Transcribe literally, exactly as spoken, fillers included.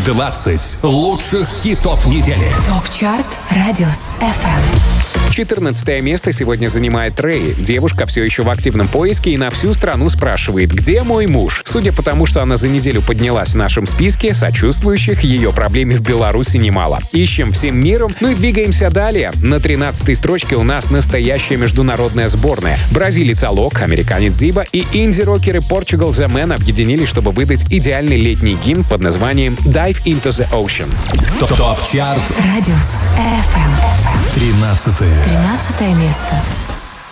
двадцать лучших хитов недели. ТОП-чарт Радиус эф эм. четырнадцатое место сегодня занимает Рэй. Девушка все еще в активном поиске и на всю страну спрашивает, где мой муж. Судя по тому, что она за неделю поднялась в нашем списке, сочувствующих ее проблеме в Беларуси немало. Ищем всем миром, ну и двигаемся далее. На тринадцатой строчке у нас настоящая международная сборная. Бразилец Алок, американец Зиба и инди-рокеры Portugal The Man объединились, чтобы выдать идеальный летний гимн под названием Dive into the Ocean. ТОП-чарт Радиус эф эм. тринадцатое. Тринадцатое место.